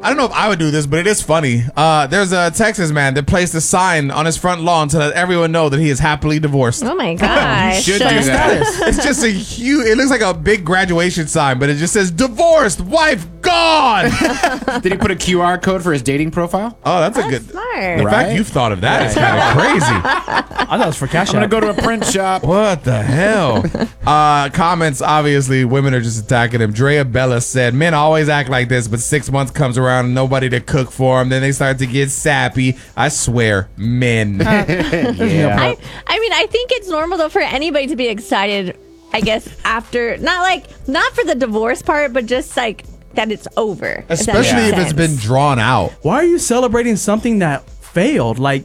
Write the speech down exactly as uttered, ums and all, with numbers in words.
I don't know if I would do this, but it is funny. Uh, there's a Texas man that placed a sign on his front lawn to let everyone know that he is happily divorced. Oh my gosh. You should do that. It's just a huge, it looks like a big graduation sign, but it just says divorced, wife gone. Did he put a Q R code for his dating profile? Oh, that's, That's a good. smart. The Right? fact you've thought of that is kind of crazy. I thought it was for cash I'm gonna out. go to a print shop. What the hell? Uh, comments, obviously, women are just attacking him. Drea Bella said, men always act like this, but six months comes around and nobody to cook for them. Then they start to get sappy. I swear, men. Yeah. I, I mean, I think it's normal though for anybody to be excited, I guess, after, not like, not for the divorce part, but just like that it's over. if that Especially makes if it's sense. been drawn out. Why are you celebrating something that failed? Like,